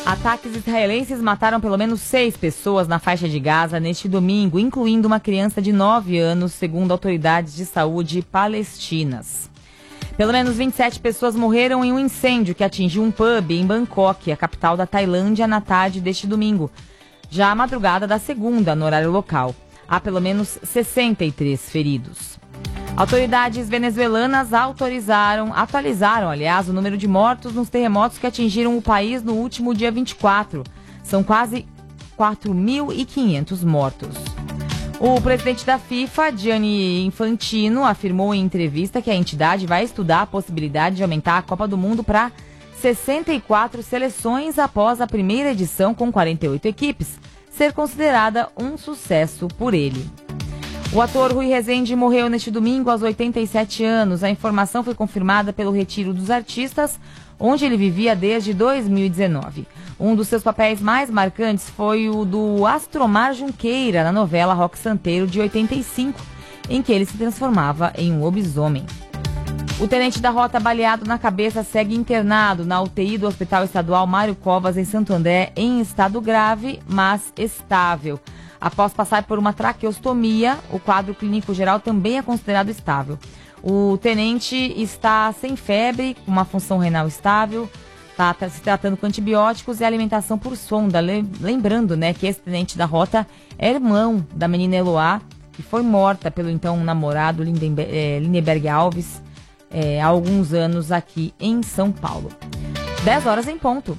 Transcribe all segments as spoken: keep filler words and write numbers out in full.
Ataques israelenses mataram pelo menos seis pessoas na faixa de Gaza neste domingo, incluindo uma criança de nove anos, segundo autoridades de saúde palestinas. Pelo menos vinte e sete pessoas morreram em um incêndio que atingiu um pub em Bangkok, a capital da Tailândia, na tarde deste domingo, já à madrugada da segunda, no horário local. Há pelo menos sessenta e três feridos. Autoridades venezuelanas autorizaram, atualizaram, aliás, o número de mortos nos terremotos que atingiram o país no último dia vinte e quatro. São quase quatro mil e quinhentos mortos. O presidente da FIFA, Gianni Infantino, afirmou em entrevista que a entidade vai estudar a possibilidade de aumentar a Copa do Mundo para sessenta e quatro seleções após a primeira edição, com quarenta e oito equipes, ser considerada um sucesso por ele. O ator Rui Rezende morreu neste domingo aos oitenta e sete anos. A informação foi confirmada pelo Retiro dos Artistas, onde ele vivia desde dois mil e dezenove. Um dos seus papéis mais marcantes foi o do Astromar Junqueira, na novela Roque Santeiro, de oitenta e cinco, em que ele se transformava em um lobisomem. O tenente da rota baleado na cabeça segue internado na U T I do Hospital Estadual Mário Covas, em Santo André, em estado grave, mas estável. Após passar por uma traqueostomia, o quadro clínico geral também é considerado estável. O tenente está sem febre, com uma função renal estável, está se tratando com antibióticos e alimentação por sonda. Lembrando, né, que esse tenente da rota é irmão da menina Eloá, que foi morta pelo então namorado Lindenberg Alves é, há alguns anos aqui em São Paulo. dez horas em ponto.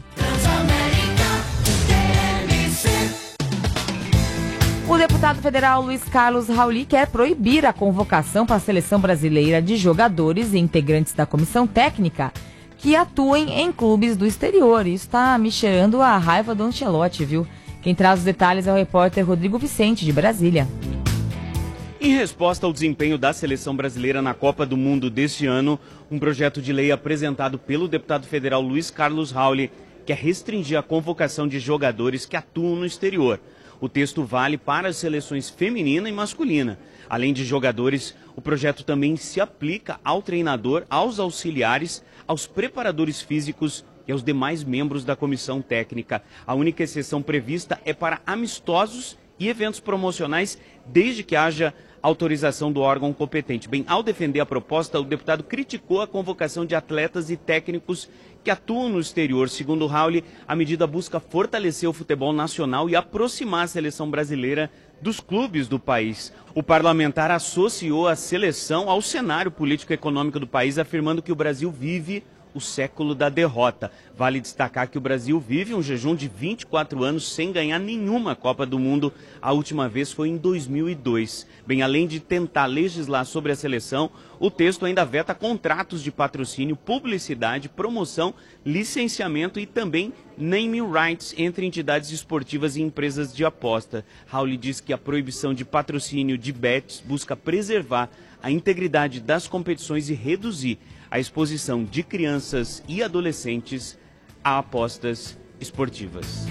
O deputado federal Luiz Carlos Rauli quer proibir a convocação para a seleção brasileira de jogadores e integrantes da comissão técnica que atuem em clubes do exterior. Isso está me cheirando a raiva do Ancelotti, viu? Quem traz os detalhes é o repórter Rodrigo Vicente, de Brasília. Em resposta ao desempenho da seleção brasileira na Copa do Mundo deste ano, um projeto de lei apresentado pelo deputado federal Luiz Carlos Rauli quer restringir a convocação de jogadores que atuam no exterior. O texto vale para as seleções feminina e masculina. Além de jogadores, o projeto também se aplica ao treinador, aos auxiliares, aos preparadores físicos e aos demais membros da comissão técnica. A única exceção prevista é para amistosos e eventos promocionais, desde que haja autorização do órgão competente. Bem, ao defender a proposta, o deputado criticou a convocação de atletas e técnicos que atuam no exterior. Segundo Rauli, a medida busca fortalecer o futebol nacional e aproximar a seleção brasileira dos clubes do país. O parlamentar associou a seleção ao cenário político-econômico do país, afirmando que o Brasil vive o século da derrota. Vale destacar que o Brasil vive um jejum de vinte e quatro anos sem ganhar nenhuma Copa do Mundo. A última vez foi em dois mil e dois. Bem, além de tentar legislar sobre a seleção, o texto ainda veta contratos de patrocínio, publicidade, promoção, licenciamento e também naming rights entre entidades esportivas e empresas de aposta. Rauli diz que a proibição de patrocínio de bets busca preservar a integridade das competições e reduzir a exposição de crianças e adolescentes a apostas esportivas.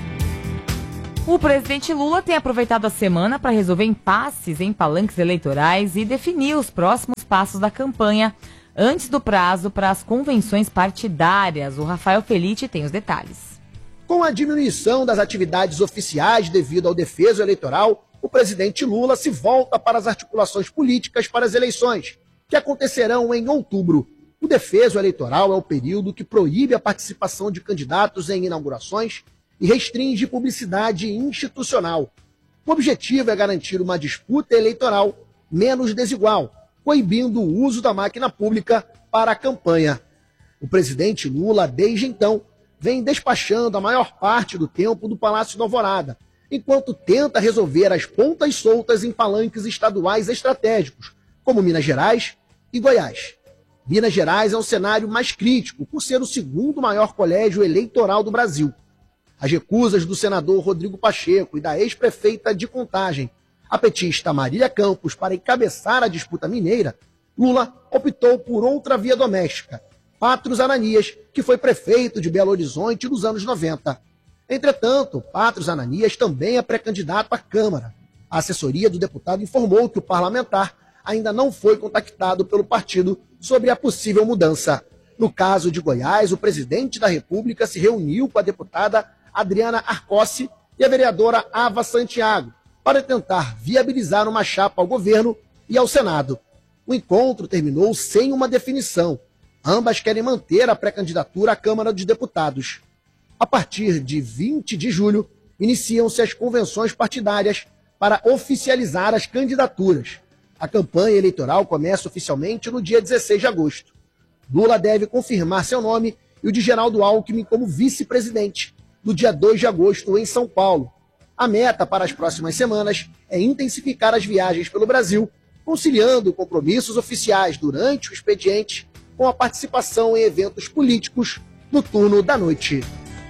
O presidente Lula tem aproveitado a semana para resolver impasses em palanques eleitorais e definir os próximos passos da campanha antes do prazo para as convenções partidárias. O Rafael Felitti tem os detalhes. Com a diminuição das atividades oficiais devido ao defeso eleitoral, o presidente Lula se volta para as articulações políticas para as eleições, que acontecerão em outubro. O defeso eleitoral é o período que proíbe a participação de candidatos em inaugurações e restringe publicidade institucional. O objetivo é garantir uma disputa eleitoral menos desigual, coibindo o uso da máquina pública para a campanha. O presidente Lula, desde então, vem despachando a maior parte do tempo do Palácio da Alvorada, enquanto tenta resolver as pontas soltas em palanques estaduais estratégicos, como Minas Gerais e Goiás. Minas Gerais é o cenário mais crítico, por ser o segundo maior colégio eleitoral do Brasil. As recusas do senador Rodrigo Pacheco e da ex-prefeita de Contagem, a petista Marília Campos, para encabeçar a disputa mineira, Lula optou por outra via doméstica, Patros Ananias, que foi prefeito de Belo Horizonte nos anos noventa. Entretanto, Patros Ananias também é pré-candidato à Câmara. A assessoria do deputado informou que o parlamentar ainda não foi contactado pelo partido sobre a possível mudança. No caso de Goiás, o presidente da República se reuniu com a deputada Adriana Arcossi e a vereadora Ava Santiago, para tentar viabilizar uma chapa ao governo e ao Senado. O encontro terminou sem uma definição. Ambas querem manter a pré-candidatura à Câmara dos Deputados. A partir de vinte de julho, iniciam-se as convenções partidárias para oficializar as candidaturas. A campanha eleitoral começa oficialmente no dia dezesseis de agosto. Lula deve confirmar seu nome e o de Geraldo Alckmin como vice-presidente no dia dois de agosto em São Paulo. A meta para as próximas semanas é intensificar as viagens pelo Brasil, conciliando compromissos oficiais durante o expediente com a participação em eventos políticos no turno da noite.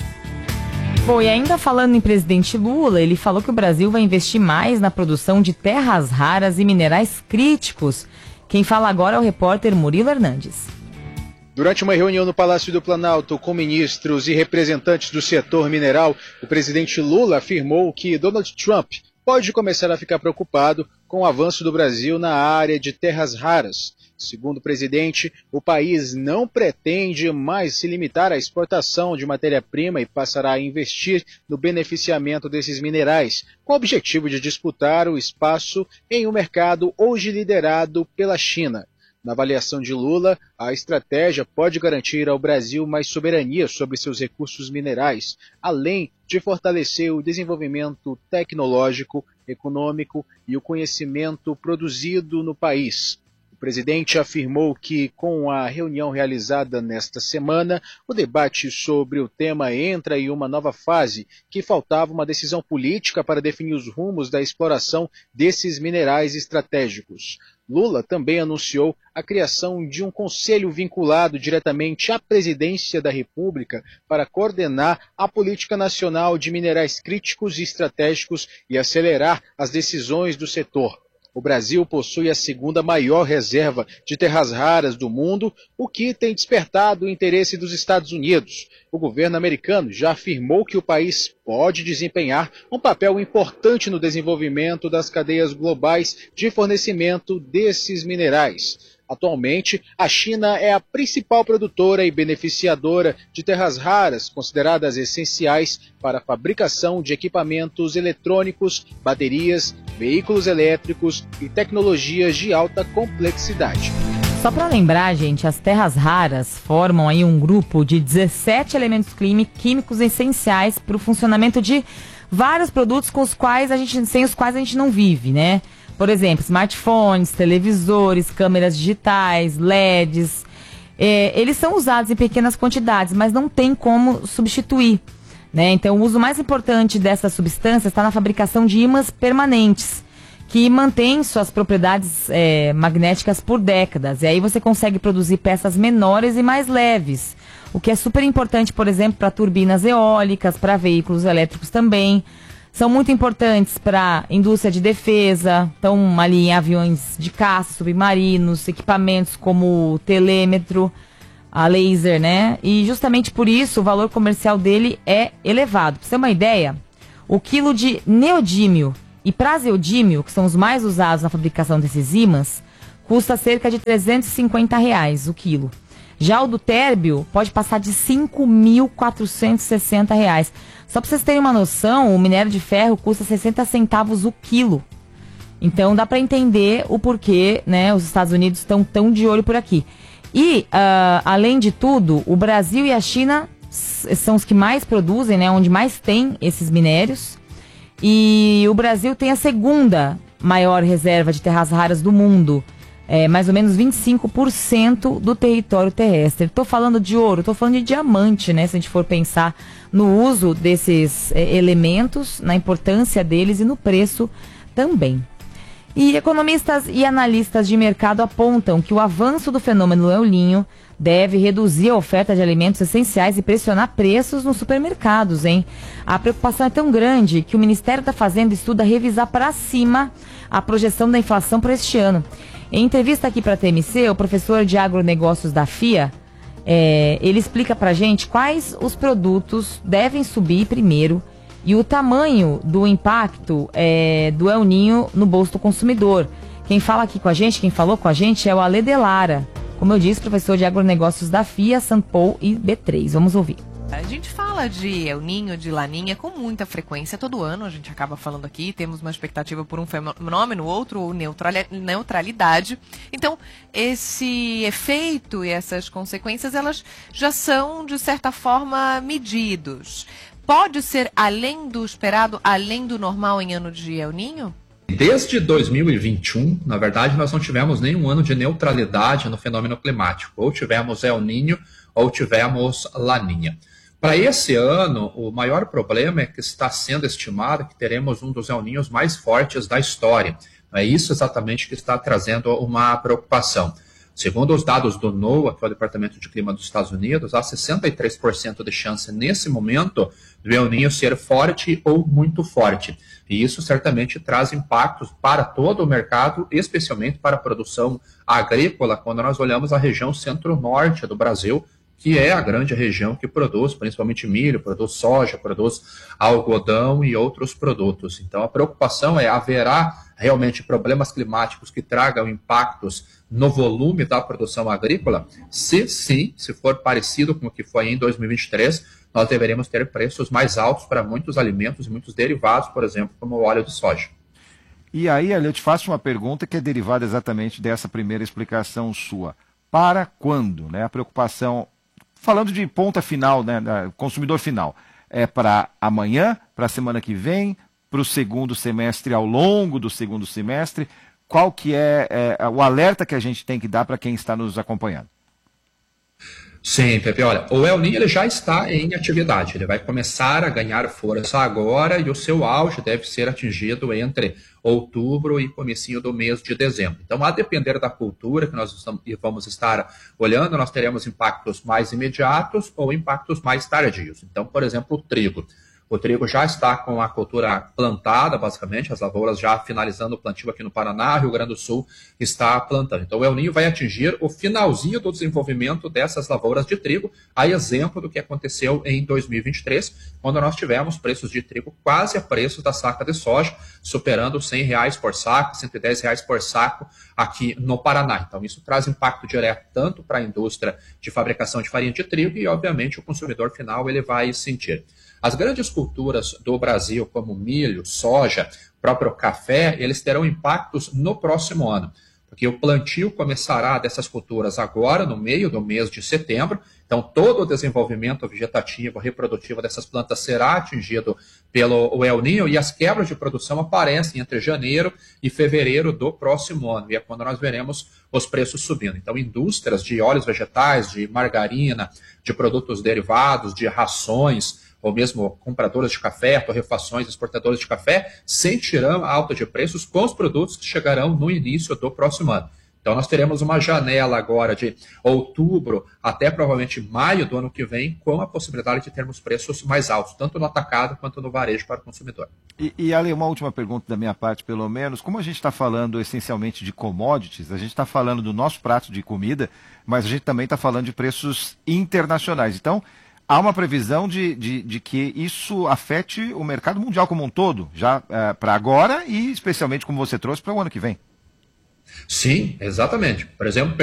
Bom, e ainda falando em presidente Lula, ele falou que o Brasil vai investir mais na produção de terras raras e minerais críticos. Quem fala agora é o repórter Murilo Hernandes. Durante uma reunião no Palácio do Planalto com ministros e representantes do setor mineral, o presidente Lula afirmou que Donald Trump pode começar a ficar preocupado com o avanço do Brasil na área de terras raras. Segundo o presidente, o país não pretende mais se limitar à exportação de matéria-prima e passará a investir no beneficiamento desses minerais, com o objetivo de disputar o espaço em um mercado hoje liderado pela China. Na avaliação de Lula, a estratégia pode garantir ao Brasil mais soberania sobre seus recursos minerais, além de fortalecer o desenvolvimento tecnológico, econômico e o conhecimento produzido no país. O presidente afirmou que, com a reunião realizada nesta semana, o debate sobre o tema entra em uma nova fase, que faltava uma decisão política para definir os rumos da exploração desses minerais estratégicos. Lula também anunciou a criação de um conselho vinculado diretamente à presidência da República para coordenar a política nacional de minerais críticos e estratégicos e acelerar as decisões do setor. O Brasil possui a segunda maior reserva de terras raras do mundo, o que tem despertado o interesse dos Estados Unidos. O governo americano já afirmou que o país pode desempenhar um papel importante no desenvolvimento das cadeias globais de fornecimento desses minerais. Atualmente, a China é a principal produtora e beneficiadora de terras raras, consideradas essenciais para a fabricação de equipamentos eletrônicos, baterias, veículos elétricos e tecnologias de alta complexidade. Só para lembrar, gente, as terras raras formam aí um grupo de dezessete elementos químicos essenciais para o funcionamento de vários produtos com os quais a gente, sem os quais a gente não vive, né? Por exemplo, smartphones, televisores, câmeras digitais, L E Ds. É, eles são usados em pequenas quantidades, mas não tem como substituir, né? Então, o uso mais importante dessas substâncias está na fabricação de ímãs permanentes, que mantêm suas propriedades é, magnéticas por décadas. E aí você consegue produzir peças menores e mais leves, o que é super importante, por exemplo, para turbinas eólicas, para veículos elétricos também. São muito importantes para a indústria de defesa, estão ali em aviões de caça, submarinos, equipamentos como telêmetro, a laser, né? E justamente por isso o valor comercial dele é elevado. Para você ter uma ideia, o quilo de neodímio e praseodímio, que são os mais usados na fabricação desses ímãs, custa cerca de trezentos e cinquenta reais o quilo. Já o do térbio pode passar de cinco mil quatrocentos e sessenta reais. Só para vocês terem uma noção, o minério de ferro custa sessenta centavos o quilo. Então dá para entender o porquê, né, os Estados Unidos estão tão de olho por aqui. E, uh, além de tudo, o Brasil e a China são os que mais produzem, né, onde mais tem esses minérios. E o Brasil tem a segunda maior reserva de terras raras do mundo. É, mais ou menos vinte e cinco por cento do território terrestre. Estou falando de ouro, estou falando de diamante, né? Se a gente for pensar no uso desses é, elementos, na importância deles e no preço também. E economistas e analistas de mercado apontam que o avanço do fenômeno El Niño deve reduzir a oferta de alimentos essenciais e pressionar preços nos supermercados, hein? A preocupação é tão grande que o Ministério da Fazenda estuda revisar para cima a projeção da inflação para este ano. Em entrevista aqui para a T M C, o professor de agronegócios da F I A, é, ele explica para a gente quais os produtos devem subir primeiro e o tamanho do impacto é, do El Niño no bolso do consumidor. Quem fala aqui com a gente, quem falou com a gente é o Ale Delara, como eu disse, professor de agronegócios da F I A, Sanpol e B três. Vamos ouvir. A gente fala de El Niño, de Laninha com muita frequência todo ano, a gente acaba falando aqui, temos uma expectativa por um fenômeno, outro, ou neutralidade. Então, esse efeito e essas consequências, elas já são, de certa forma, medidos. Pode ser além do esperado, além do normal em ano de El Niño? Desde dois mil e vinte e um, na verdade, nós não tivemos nenhum ano de neutralidade no fenômeno climático. Ou tivemos El Niño, ou tivemos Laninha. Para esse ano, o maior problema é que está sendo estimado que teremos um dos El Niños mais fortes da história. É isso exatamente que está trazendo uma preocupação. Segundo os dados do NOAA, que é o Departamento de Clima dos Estados Unidos, há sessenta e três por cento de chance nesse momento do El Niño ser forte ou muito forte. E isso certamente traz impactos para todo o mercado, especialmente para a produção agrícola, quando nós olhamos a região centro-norte do Brasil, que é a grande região que produz, principalmente milho, produz soja, produz algodão e outros produtos. Então, a preocupação é, haverá realmente problemas climáticos que tragam impactos no volume da produção agrícola? Se sim, se for parecido com o que foi em dois mil e vinte e três, nós deveremos ter preços mais altos para muitos alimentos e muitos derivados, por exemplo, como o óleo de soja. E aí, eu te faço uma pergunta que é derivada exatamente dessa primeira explicação sua. Para quando? Né? A preocupação... Falando de ponta final, né, consumidor final, é para amanhã, para a semana que vem, para o segundo semestre, ao longo do segundo semestre, qual que é, é o alerta que a gente tem que dar para quem está nos acompanhando? Sim, Pepe, olha, o El Niño ele já está em atividade, ele vai começar a ganhar força agora e o seu auge deve ser atingido entre outubro e comecinho do mês de dezembro. Então, a depender da cultura que nós vamos estar olhando, nós teremos impactos mais imediatos ou impactos mais tardios. Então, por exemplo, o trigo. O trigo já está com a cultura plantada, basicamente, as lavouras já finalizando o plantio aqui no Paraná, Rio Grande do Sul está plantando. Então o El Niño vai atingir o finalzinho do desenvolvimento dessas lavouras de trigo, a exemplo do que aconteceu em dois mil e vinte e três, quando nós tivemos preços de trigo quase a preços da saca de soja, superando cem reais por saco, cento e dez reais por saco aqui no Paraná. Então isso traz impacto direto tanto para a indústria de fabricação de farinha de trigo e, obviamente, o consumidor final ele vai sentir. As grandes culturas do Brasil, como milho, soja, próprio café, eles terão impactos no próximo ano, porque o plantio começará dessas culturas agora, no meio do mês de setembro, então todo o desenvolvimento vegetativo, reprodutivo dessas plantas será atingido pelo El Niño e as quebras de produção aparecem entre janeiro e fevereiro do próximo ano, e é quando nós veremos os preços subindo. Então indústrias de óleos vegetais, de margarina, de produtos derivados, de rações, ou mesmo compradoras de café, torrefações, exportadoras de café, sentirão a alta de preços com os produtos que chegarão no início do próximo ano. Então nós teremos uma janela agora de outubro até provavelmente maio do ano que vem, com a possibilidade de termos preços mais altos, tanto no atacado quanto no varejo para o consumidor. E, e Ale, uma última pergunta da minha parte, pelo menos. Como a gente está falando essencialmente de commodities, a gente está falando do nosso prato de comida, mas a gente também está falando de preços internacionais. Então, há uma previsão de, de, de que isso afete o mercado mundial como um todo, já é, para agora e especialmente, como você trouxe, para o ano que vem. Sim, exatamente. Por exemplo,